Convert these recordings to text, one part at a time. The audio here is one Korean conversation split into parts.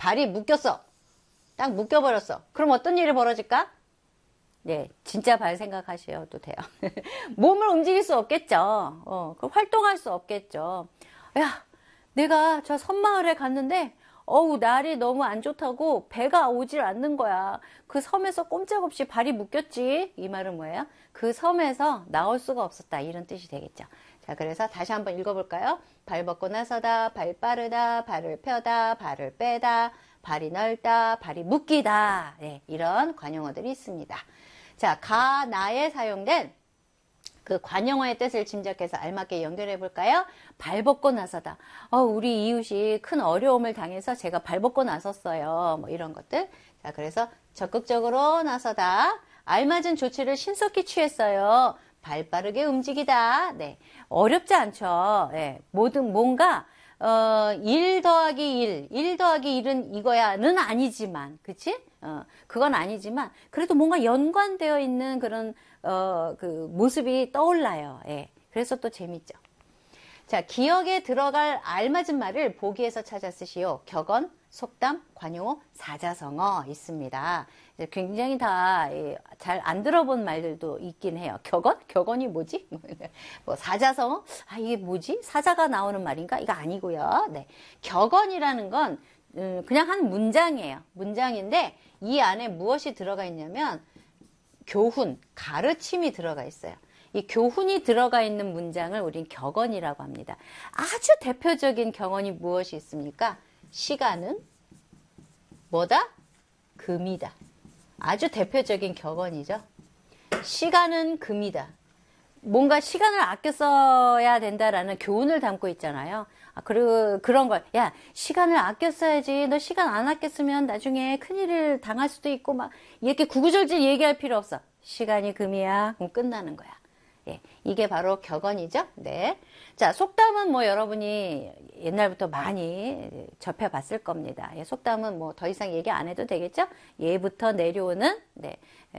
발이 묶였어. 딱 묶여버렸어. 그럼 어떤 일이 벌어질까? 네, 진짜 발 생각하셔도 돼요. 몸을 움직일 수 없겠죠. 활동할 수 없겠죠. 야, 내가 저 섬마을에 갔는데 날이 너무 안 좋다고 배가 오질 않는 거야. 그 섬에서 꼼짝없이 발이 묶였지. 이 말은 뭐예요? 그 섬에서 나올 수가 없었다. 이런 뜻이 되겠죠. 자, 그래서 다시 한번 읽어볼까요? 발 벗고 나서다, 발 빠르다, 발을 펴다, 발을 빼다, 발이 넓다, 발이 묶이다. 네, 이런 관용어들이 있습니다. 자, 가나에 사용된 그 관용어의 뜻을 짐작해서 알맞게 연결해 볼까요? 발 벗고 나서다. 우리 이웃이 큰 어려움을 당해서 제가 발 벗고 나섰어요. 뭐 이런 것들. 자, 그래서 적극적으로 나서다. 알맞은 조치를 신속히 취했어요. 발 빠르게 움직이다. 네. 어렵지 않죠. 네. 뭔가 1 더하기 1 더하기 1은 이거야는 아니지만, 그치? 그건 아니지만, 그래도 뭔가 연관되어 있는 그런, 그 모습이 떠올라요. 예. 그래서 또 재밌죠. 자, 기억에 들어갈 알맞은 말을 보기에서 찾아 쓰시오. 격언, 속담, 관용어, 사자성어 있습니다. 굉장히 다 잘 안 들어본 말들도 있긴 해요. 격언? 격언이 뭐지? 뭐 사자성어? 이게 뭐지? 사자가 나오는 말인가? 이거 아니고요. 네. 격언이라는 건 그냥 한 문장이에요. 문장인데 이 안에 무엇이 들어가 있냐면 교훈, 가르침이 들어가 있어요. 이 교훈이 들어가 있는 문장을 우린 격언이라고 합니다. 아주 대표적인 격언이 무엇이 있습니까? 시간은 뭐다? 금이다. 아주 대표적인 격언이죠. 시간은 금이다. 뭔가 시간을 아껴 써야 된다라는 교훈을 담고 있잖아요. 그리고 그런 걸, 야, 시간을 아껴 써야지. 너 시간 안 아껴 쓰면 나중에 큰일을 당할 수도 있고, 막, 이렇게 구구절절 얘기할 필요 없어. 시간이 금이야. 그럼 끝나는 거야. 예, 이게 바로 격언이죠. 네. 자, 속담은 뭐 여러분이 옛날부터 많이 접해봤을 겁니다. 예, 속담은 뭐 더 이상 얘기 안 해도 되겠죠? 예부터 내려오는, 네.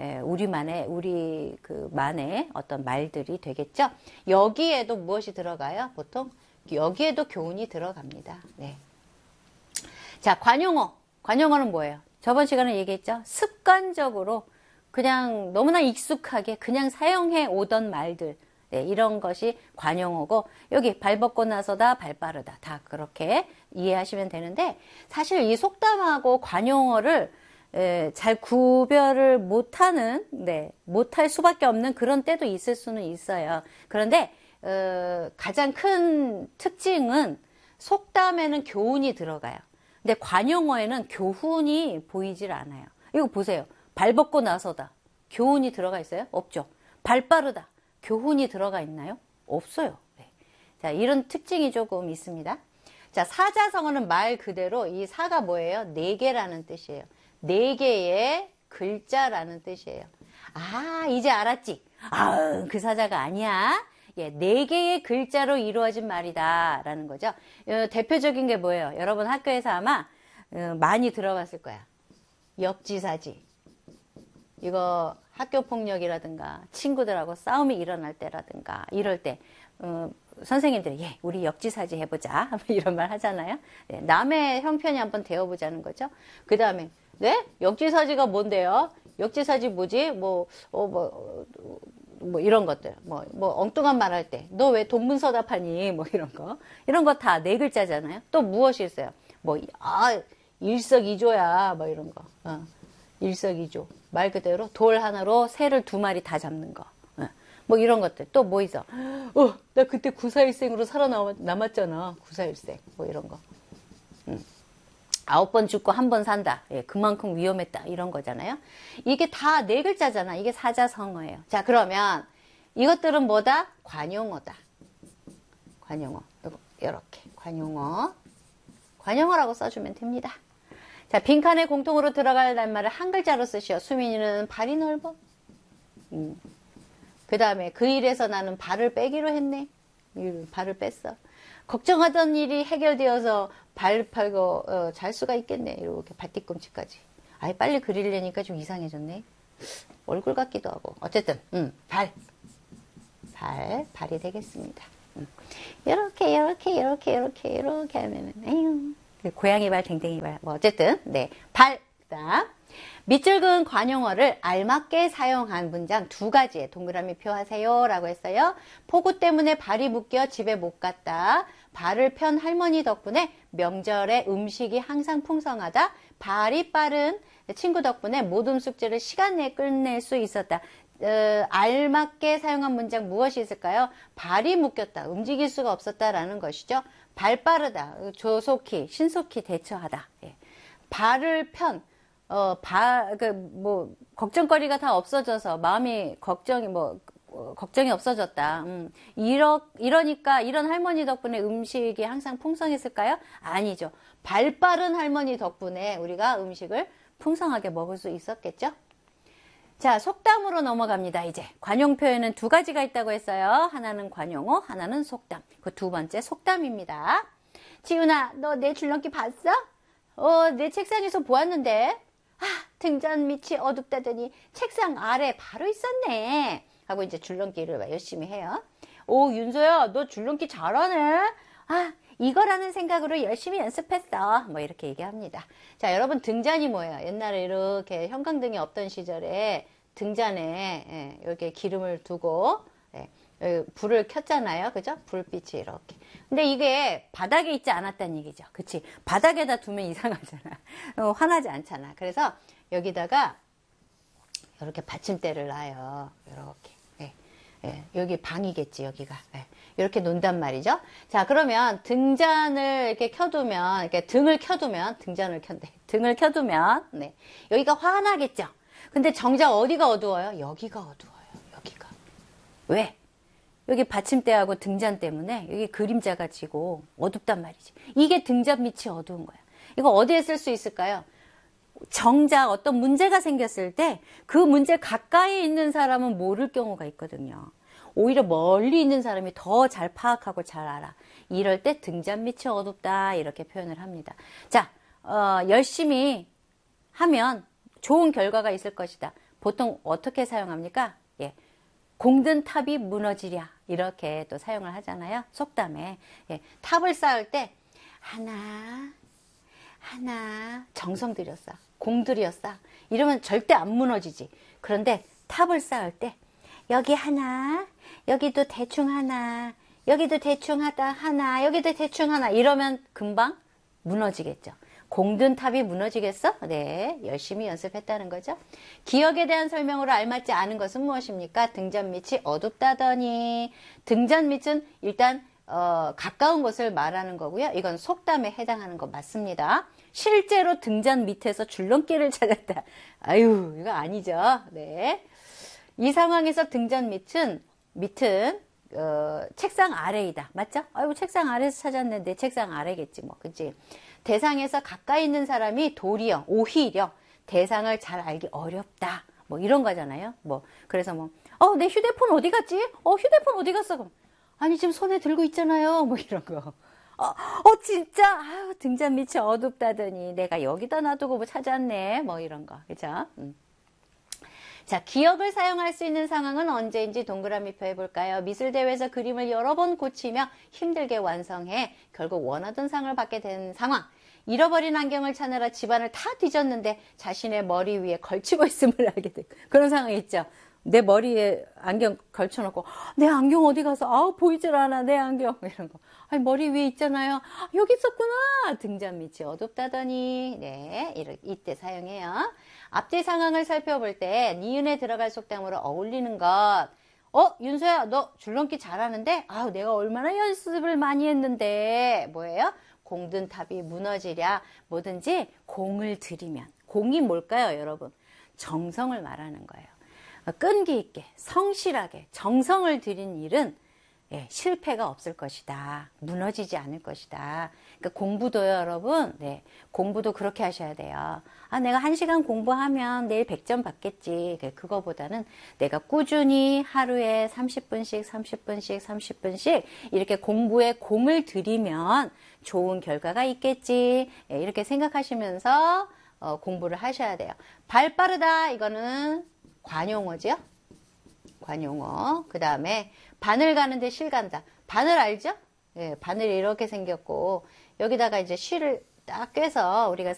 우리 만의 어떤 말들이 되겠죠? 여기에도 무엇이 들어가요? 보통 여기에도 교훈이 들어갑니다. 네. 자, 관용어. 관용어는 뭐예요? 저번 시간에 얘기했죠? 습관적으로 그냥 너무나 익숙하게 그냥 사용해 오던 말들. 네, 이런 것이 관용어고, 여기 발 벗고 나서다, 발 빠르다. 다 그렇게 이해하시면 되는데, 사실 이 속담하고 관용어를 잘 구별을 못하는, 네, 못할 수밖에 없는 그런 때도 있을 수는 있어요. 그런데 가장 큰 특징은 속담에는 교훈이 들어가요. 근데 관용어에는 교훈이 보이질 않아요. 이거 보세요. 발 벗고 나서다. 교훈이 들어가 있어요? 없죠. 발 빠르다. 교훈이 들어가 있나요? 없어요. 네. 자, 이런 특징이 조금 있습니다. 자, 사자성어는 말 그대로 이 사가 뭐예요? 4개라는 뜻이에요. 4개의 글자라는 뜻이에요. 이제 알았지? 그 사자가 아니야. 예, 4개의 글자로 이루어진 말이다. 라는 거죠. 대표적인 게 뭐예요? 여러분 학교에서 아마 많이 들어봤을 거야. 역지사지. 이거 학교폭력이라든가 친구들하고 싸움이 일어날 때라든가 이럴 때 선생님들이 우리 역지사지 해보자 이런 말 하잖아요. 네, 남의 형편이 한번 되어보자는 거죠. 그 다음에 네? 역지사지가 뭔데요? 역지사지 뭐지? 뭐 이런 것들. 뭐 엉뚱한 말 할 때. 너 왜 동문서답하니? 뭐 이런 거. 이런 거 다 4글자잖아요. 또 무엇이 있어요? 일석이조야. 뭐 이런 거. 일석이조. 말 그대로 돌 하나로 새를 2마리 다 잡는 거. 뭐 이런 것들. 또 뭐 있어? 나 그때 941생으로 살아남았잖아. 941생. 뭐 이런 거. 9번 죽고 1번 산다. 예, 그만큼 위험했다. 이런 거잖아요. 이게 다 4글자잖아. 이게 사자성어예요. 자, 그러면 이것들은 뭐다? 관용어다. 관용어. 이렇게. 관용어. 관용어라고 써주면 됩니다. 자, 빈칸에 공통으로 들어갈 낱말을 한 글자로 쓰시오. 수민이는 발이 넓어. 그 다음에 그 일에서 나는 발을 빼기로 했네. 발을 뺐어. 걱정하던 일이 해결되어서 발 팔고 잘 수가 있겠네. 이렇게 발뒤꿈치까지. 빨리 그리려니까 좀 이상해졌네. 얼굴 같기도 하고. 어쨌든 발이 되겠습니다. 이렇게 하면은 고양이 발, 댕댕이 발, 뭐 어쨌든 네, 발. 그다음 밑줄근 관용어를 알맞게 사용한 문장 두 가지에 동그라미 표 하세요 라고 했어요. 폭우 때문에 발이 묶여 집에 못 갔다. 발을 편 할머니 덕분에 명절에 음식이 항상 풍성하다. 발이 빠른 친구 덕분에 모든 숙제를 시간 내에 끝낼 수 있었다. 알맞게 사용한 문장 무엇이 있을까요? 발이 묶였다. 움직일 수가 없었다라는 것이죠. 발 빠르다. 조속히, 신속히 대처하다. 예. 발을 편. 걱정거리가 다 없어져서 마음이 걱정이 없어졌다. 이러니까 이런 할머니 덕분에 음식이 항상 풍성했을까요? 아니죠. 발 빠른 할머니 덕분에 우리가 음식을 풍성하게 먹을 수 있었겠죠? 자, 속담으로 넘어갑니다. 이제 관용 표현은 두 가지가 있다고 했어요. 하나는 관용어, 하나는 속담. 그 두 번째 속담입니다. 지훈아, 너 내 줄넘기 봤어? 내 책상에서 보았는데. 등잔 밑이 어둡다더니 책상 아래 바로 있었네. 하고 이제 줄넘기를 열심히 해요. 오, 윤서야, 너 줄넘기 잘하네. 이거라는 생각으로 열심히 연습했어. 뭐 이렇게 얘기합니다. 자, 여러분 등잔이 뭐예요? 옛날에 이렇게 형광등이 없던 시절에 등잔에 이렇게 기름을 두고 불을 켰잖아요. 그죠? 불빛이 이렇게. 근데 이게 바닥에 있지 않았다는 얘기죠. 그치? 바닥에다 두면 이상하잖아. 화나지 않잖아. 그래서 여기다가 이렇게 받침대를 놔요. 이렇게. 여기 방이겠지, 여기가. 이렇게 놓는단 말이죠. 자, 그러면 등잔을 이렇게 켜두면, 이렇게 등을 켜두면, 등잔을 켠대. 등을 켜두면, 네. 여기가 환하겠죠? 근데 정작 어디가 어두워요? 여기가 어두워요. 여기가. 왜? 여기 받침대하고 등잔 때문에 여기 그림자가 지고 어둡단 말이지. 이게 등잔 밑이 어두운 거야. 이거 어디에 쓸 수 있을까요? 정작 어떤 문제가 생겼을 때 그 문제 가까이 있는 사람은 모를 경우가 있거든요. 오히려 멀리 있는 사람이 더 잘 파악하고 잘 알아. 이럴 때 등잔 밑이 어둡다 이렇게 표현을 합니다. 자, 열심히 하면 좋은 결과가 있을 것이다. 보통 어떻게 사용합니까? 예. 공든 탑이 무너지랴 이렇게 또 사용을 하잖아요. 속담에. 예. 탑을 쌓을 때 하나 정성 들였어. 공들였어. 이러면 절대 안 무너지지. 그런데 탑을 쌓을 때 여기 하나, 여기도 대충 하나, 여기도 대충 하나, 여기도 대충 하나 이러면 금방 무너지겠죠. 공든 탑이 무너지겠어? 네, 열심히 연습했다는 거죠. 기억에 대한 설명으로 알맞지 않은 것은 무엇입니까? 등잔 밑이 어둡다더니. 등잔 밑은 일단 가까운 것을 말하는 거고요. 이건 속담에 해당하는 거 맞습니다. 실제로 등잔 밑에서 줄넘기를 찾았다. 아유, 이거 아니죠. 네. 이 상황에서 등잔 밑은 책상 아래이다. 맞죠? 아이고, 책상 아래에서 찾았네. 내 책상 아래겠지, 뭐. 그치? 대상에서 가까이 있는 사람이 도리어, 오히려 대상을 잘 알기 어렵다. 뭐 이런 거잖아요. 뭐, 그래서 뭐, 내 휴대폰 어디 갔지? 휴대폰 어디 갔어? 그럼, 아니, 지금 손에 들고 있잖아요. 뭐 이런 거. 진짜? 아유, 등잔 밑이 어둡다더니 내가 여기다 놔두고 뭐 찾았네. 뭐 이런 거. 그죠? 자, 기억을 사용할 수 있는 상황은 언제인지 동그라미 표 해볼까요? 미술대회에서 그림을 여러 번 고치며 힘들게 완성해 결국 원하던 상을 받게 된 상황. 잃어버린 안경을 찾느라 집안을 다 뒤졌는데 자신의 머리 위에 걸치고 있음을 알게 된 그런 상황이 있죠. 내 머리에 안경 걸쳐놓고 내 안경 어디 가서 보이질 않아 내 안경 이런 거. 아니 머리 위에 있잖아요. 여기 있었구나. 등잔 밑이 어둡다더니. 네, 이때 사용해요. 앞뒤 상황을 살펴볼 때 니은에 들어갈 속담으로 어울리는 것. 윤서야 너 줄넘기 잘하는데? 내가 얼마나 연습을 많이 했는데. 뭐예요? 공든 탑이 무너지랴. 뭐든지 공을 들이면. 공이 뭘까요, 여러분? 정성을 말하는 거예요. 끈기 있게, 성실하게, 정성을 들인 일은 실패가 없을 것이다. 무너지지 않을 것이다. 그러니까 공부도요, 여러분. 네, 공부도 그렇게 하셔야 돼요. 내가 1시간 공부하면 내일 100점 받겠지. 그거보다는 내가 꾸준히 하루에 30분씩 이렇게 공부에 공을 들이면 좋은 결과가 있겠지. 이렇게 생각하시면서 공부를 하셔야 돼요. 발 빠르다. 이거는 관용어죠. 관용어. 그 다음에 바늘 가는데 실 간다. 바늘 알죠? 예, 바늘이 이렇게 생겼고 여기다가 이제 실을 딱 꿰서 우리가